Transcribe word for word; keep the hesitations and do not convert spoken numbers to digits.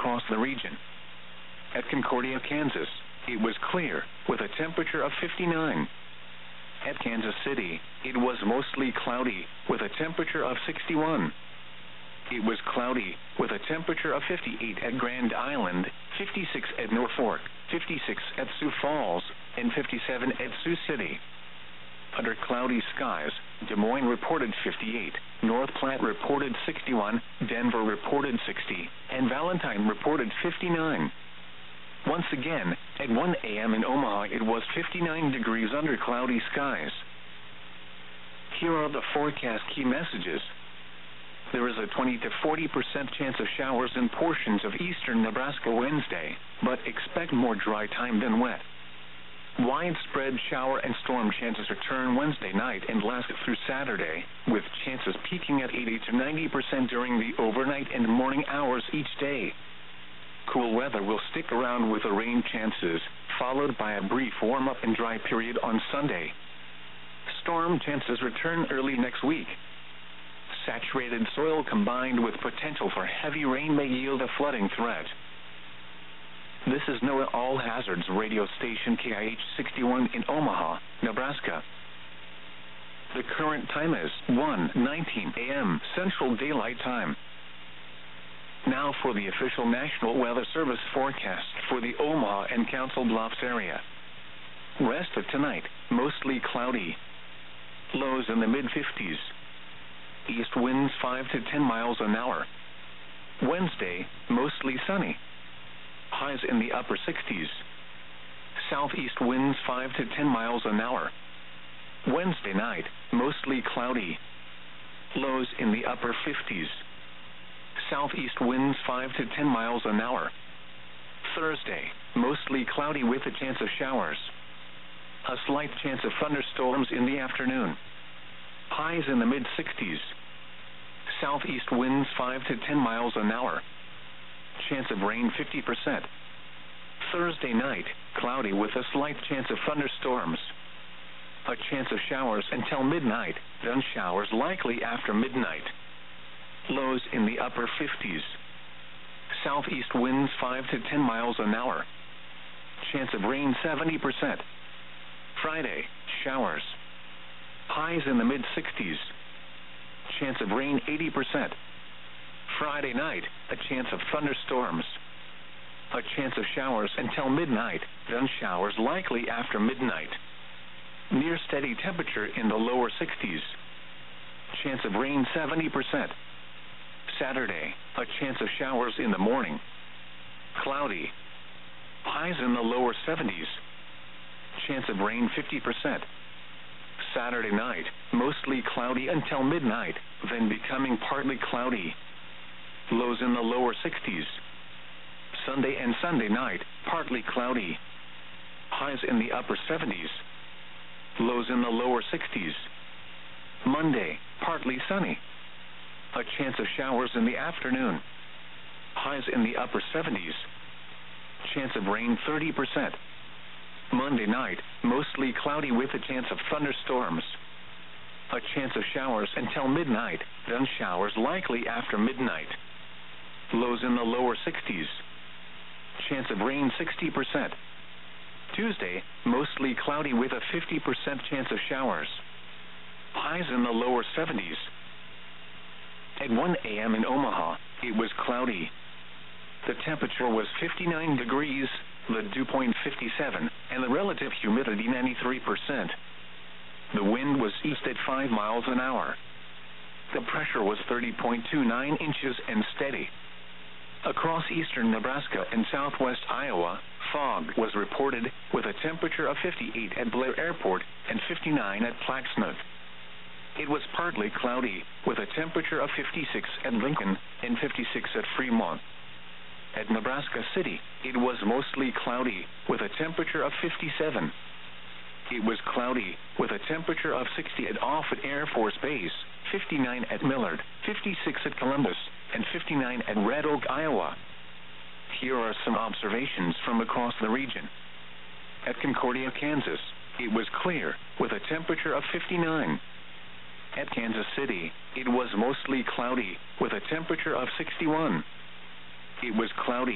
across the region. At Concordia, Kansas, it was clear, with a temperature of fifty-nine. At Kansas City, it was mostly cloudy, with a temperature of sixty-one. It was cloudy, with a temperature of fifty-eight at Grand Island, fifty-six at Norfolk, fifty-six at Sioux Falls, and fifty-seven at Sioux City. Under cloudy skies, Des Moines reported fifty-eight, North Platte reported sixty-one, Denver reported sixty, and Valentine reported fifty-nine. Once again, at one A M in Omaha it was fifty-nine degrees under cloudy skies. Here are the forecast key messages. There is a twenty to forty percent chance of showers in portions of eastern Nebraska Wednesday, but expect more dry time than wet. Widespread shower and storm chances return Wednesday night and last through Saturday, with chances peaking at eighty to ninety percent during the overnight and morning hours each day. Cool weather will stick around with the rain chances, followed by a brief warm-up and dry period on Sunday. Storm chances return early next week. Saturated soil combined with potential for heavy rain may yield a flooding threat. This is NOAA All Hazards radio station K I H sixty-one in Omaha, Nebraska. The current time is one nineteen A M Central Daylight Time. Now for the official National Weather Service forecast for the Omaha and Council Bluffs area. Rest of tonight, mostly cloudy. Lows in the mid fifties. East winds five to ten miles an hour. Wednesday, mostly sunny. Highs in the upper sixties. Southeast winds five to ten miles an hour. Wednesday night, mostly cloudy. Lows in the upper fifties. Southeast winds five to ten miles an hour. Thursday, mostly cloudy with a chance of showers. A slight chance of thunderstorms in the afternoon. Highs in the mid sixties. Southeast winds five to ten miles an hour. Chance of rain fifty percent. Thursday night, cloudy with a slight chance of thunderstorms. A chance of showers until midnight, then showers likely after midnight. Lows in the upper fifties. Southeast winds five to ten miles an hour. Chance of rain seventy percent. Friday, showers. Highs in the mid sixties. Chance of rain eighty percent. Friday night, a chance of thunderstorms. A chance of showers until midnight, then showers likely after midnight. Near steady temperature in the lower sixties. Chance of rain seventy percent. Saturday, a chance of showers in the morning. Cloudy. Highs in the lower seventies. Chance of rain fifty percent. Saturday night, mostly cloudy until midnight, then becoming partly cloudy. Lows in the lower sixties. Sunday and Sunday night, partly cloudy. Highs in the upper seventies. Lows in the lower sixties. Monday, partly sunny. A chance of showers in the afternoon. Highs in the upper seventies. Chance of rain thirty percent. Monday night, mostly cloudy with a chance of thunderstorms. A chance of showers until midnight, then showers likely after midnight. Lows in the lower sixties. Chance of rain sixty percent. Tuesday, mostly cloudy with a fifty percent chance of showers. Highs in the lower seventies. At one A M in Omaha, it was cloudy. The temperature was fifty-nine degrees, the dew point fifty-seven, and the relative humidity ninety-three percent. The wind was east at five miles an hour. The pressure was thirty point two nine inches and steady. Across eastern Nebraska and southwest Iowa, fog was reported with a temperature of fifty-eight at Blair Airport and fifty-nine at Plaxnut. It was partly cloudy, with a temperature of fifty-six at Lincoln and fifty-six at Fremont. At Nebraska City, it was mostly cloudy, with a temperature of fifty-seven. It was cloudy, with a temperature of sixty at Offutt Air Force Base, fifty-nine at Millard, fifty-six at Columbus, and fifty-nine at Red Oak, Iowa. Here are some observations from across the region. At Concordia, Kansas, it was clear, with a temperature of fifty-nine. At Kansas City, it was mostly cloudy, with a temperature of sixty-one. It was cloudy,